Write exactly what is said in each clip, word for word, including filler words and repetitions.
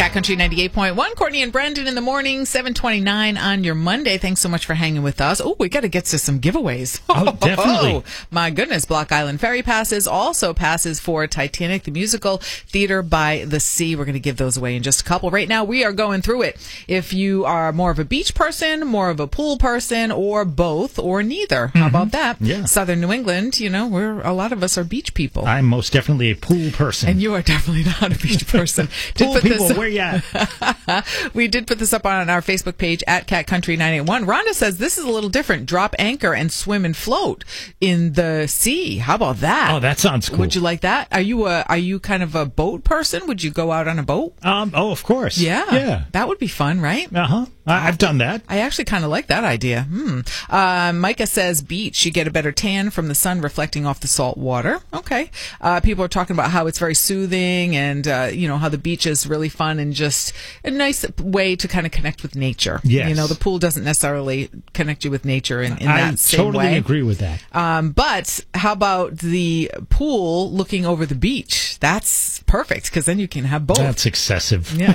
Cat Country ninety-eight point one. Courtney and Brendan in the morning, seven twenty-nine on your Monday. Thanks so much for hanging with us. Oh, we got to get to some giveaways. Oh, definitely. Oh, my goodness. Block Island Ferry passes, also passes for Titanic, the musical, Theater by the Sea. We're going to give those away in just a couple. Right now, we are going through it. If you are more of a beach person, more of a pool person, or both, or neither. How mm-hmm. about that? Yeah. Southern New England, you know, we're a lot of us are beach people. I'm most definitely a pool person. And you are definitely not a beach person. Pool people, this, where you at? We did put this up on our Facebook page at Cat Country nine eight one. Rhonda says this is a little different. Drop anchor and swim and float in the sea. How about that? Oh, that sounds cool. Would you like that? Are you a are you kind of a boat person? Would you go out on a boat? Um. Oh, of course. Yeah. Yeah. That would be fun, right? Uh huh. I've done that. I actually kind of like that idea. Hmm. Uh, Micah says beach. You get a better tan from the sun reflecting off the salt water. Okay. Uh, people are talking about how it's very soothing and, uh, you know, how the beach is really fun and just a nice way to kind of connect with nature. Yes. You know, the pool doesn't necessarily connect you with nature in, in that I same totally way. agree with that. Um, but how about the pool looking over the beach? That's perfect because then you can have both. That's excessive. Yeah.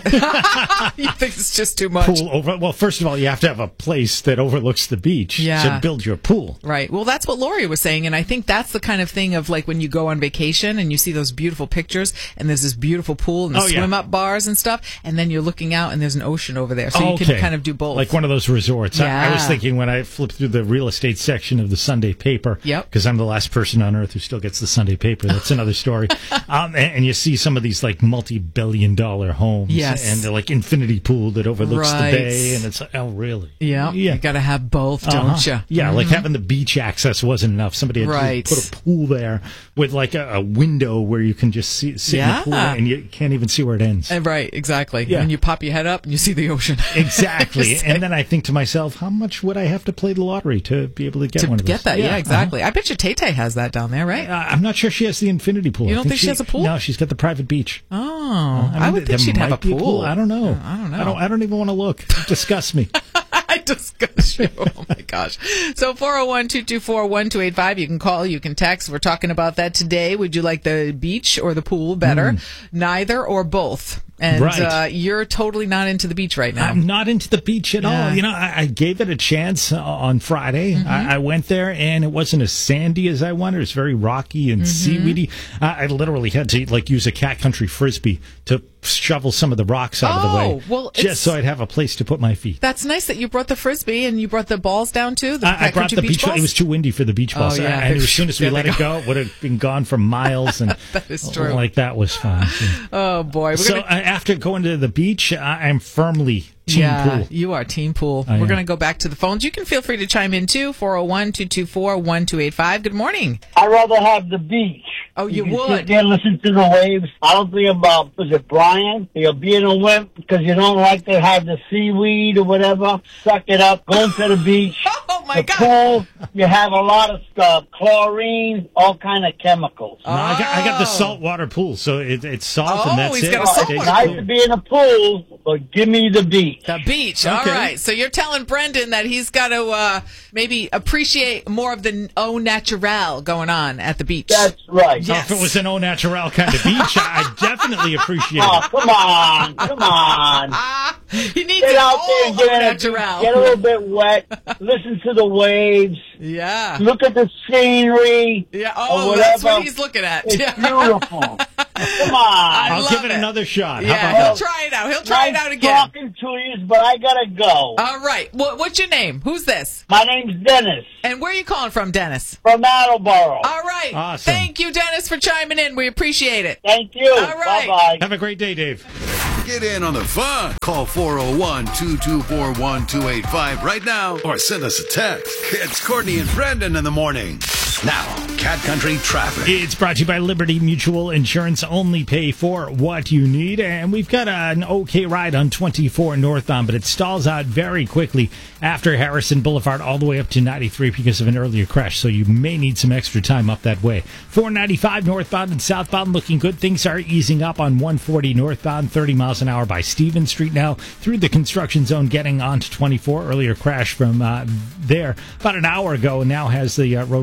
You think it's just too much? Pool over. Well, first of all, you have to have a place that overlooks the beach yeah. to build your pool. Right. Well, that's what Lori was saying, and I think that's the kind of thing of like when you go on vacation and you see those beautiful pictures, and there's this beautiful pool and the oh, swim yeah. up bars and stuff, and then you're looking out and there's an ocean over there, so oh, you can okay. kind of do both. Like one of those resorts. Yeah. I, I was thinking when I flipped through the real estate section of the Sunday paper, yep. because I'm the last person on earth who still gets the Sunday paper. That's another story. um, and, and you see some of these like multi-billion dollar homes, yes. and they're like infinity pool that overlooks right. the bay, and it's like, oh really? Yeah, yeah. You got to have both, uh-huh. don't you? Yeah, mm-hmm. like having the beach access wasn't enough. Somebody had right. to put a pool there with like a, a window where you can just see, sit yeah. in the pool and you can't even see where it ends. Uh, right, exactly. Yeah. And you pop your head up and you see the ocean. Exactly. And then I think to myself, how much would I have to play the lottery to be able to get to one of those? get that, yeah, yeah exactly. Uh-huh. I bet you Tay-Tay has that down there, right? Uh, I'm not sure she has the infinity pool. You don't think, think she, she has a pool? No, she's got the private beach. Oh, uh, I, mean, I would think she'd have a pool. a pool. I don't know. Uh, I don't know. I don't, I don't even want to look. It disgusts me. I discuss you. Oh my gosh. So four oh one, two two four, one two eight five. You can call, you can text. We're talking about that today. Would you like the beach or the pool better? Mm. Neither or both. And right. uh, you're totally not into the beach right now. I'm not into the beach at yeah. all. You know, I, I gave it a chance uh, on Friday. Mm-hmm. I, I went there, and it wasn't as sandy as I wanted. It was very rocky and mm-hmm. seaweedy. Uh, I literally had to like use a Cat Country Frisbee to shovel some of the rocks out oh, of the way, well, just so I'd have a place to put my feet. That's nice that you brought the Frisbee and you brought the balls down too. The I, I brought the beach, beach balls. It was too windy for the beach balls. Oh, yeah. I, I knew as soon as we let go. it go, it would have been gone for miles. And that is true. Like that was fun. Oh boy! We're so gonna... uh, after going to the beach, I am firmly team yeah, pool. You are team pool. I We're going to go back to the phones. You can feel free to chime in too. four oh one, two two four, one two eight five. Good morning. I'd rather have the beach. Oh, you, you would? Sit there, listen to the waves. I don't think about, was it Brian? You'll be in a wimp because you don't like to have the seaweed or whatever. Suck it up. Go to the beach. Oh, my the God. Pool, you have a lot of stuff. Chlorine, all kind of chemicals. No, I, got, I got the saltwater pool, so it, it's salt Oh, and that's he's it. got a saltwater It's nice to be in a pool, but give me the beach. The beach. Okay. All right. So you're telling Brendan that he's got to uh, maybe appreciate more of the au naturel going on at the beach. That's right. So Yes. if it was an au natural kind of beach, I definitely appreciate Oh, it. come on. Come on. Ah, he needs Get it out all there and get, au in a, naturel. get a little bit wet. Listen to the waves. Yeah. Look at the scenery. Yeah. or Oh, whatever. that's what he's looking at. It's Yeah. beautiful. Come on. I I'll love give it, it. another shot. Yeah, How he'll about that? try it out. He'll try nice it out again. talking to you, but I gotta go. All right. What, what's your name? Who's this? My name's Dennis And where are you calling from, Dennis? from Attleboro. All right. Awesome. Thank you, Dennis, for chiming in. We appreciate it. Thank you. All right. Bye-bye. Have a great day, Dave. Get in on the fun. Call four oh one, two two four, one two eight five right now or send us a text. It's Courtney and Brendan in the morning. Now, Cat Country Traffic. It's brought to you by Liberty Mutual Insurance. Only pay for what you need. And we've got an okay ride on twenty-four northbound, but it stalls out very quickly after Harrison Boulevard all the way up to ninety-three because of an earlier crash. So you may need some extra time up that way. four ninety-five northbound and southbound looking good. Things are easing up on one forty northbound, thirty miles an hour by Stevens Street now through the construction zone getting onto twenty-four. Earlier crash from uh, there about an hour ago now has the uh, roadway back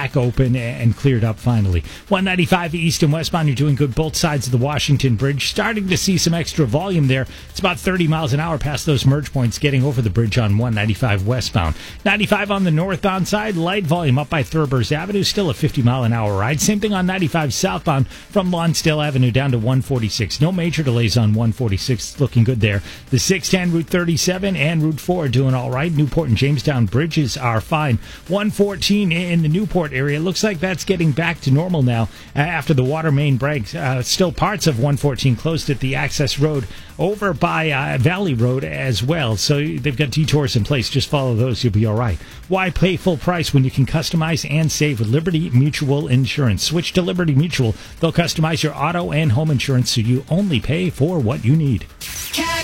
back open and cleared up finally. one ninety-five east and westbound, you're doing good both sides of the Washington Bridge. Starting to see some extra volume there. It's about thirty miles an hour past those merge points getting over the bridge on one ninety-five westbound. ninety-five on the northbound side, light volume up by Thurber's Avenue, still a fifty mile an hour ride. Same thing on ninety-five southbound from Lonsdale Avenue down to one forty-six. No major delays on one forty-six, looking good there. The six ten, Route thirty-seven, and Route four doing all right. Newport and Jamestown bridges are fine. one fourteen in the Newport area, looks like that's getting back to normal now after the water main breaks. Uh, still parts of one fourteen closed at the access road over by uh, Valley Road as well. So they've got detours in place. Just follow those. You'll be all right. Why pay full price when you can customize and save with Liberty Mutual Insurance? Switch to Liberty Mutual. They'll customize your auto and home insurance so you only pay for what you need. Cat